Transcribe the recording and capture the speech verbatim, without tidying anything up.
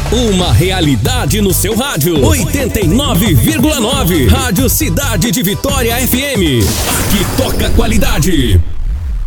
Uma realidade no seu rádio. oitenta e nove vírgula nove. Rádio Cidade de Vitória F M. Aqui toca qualidade.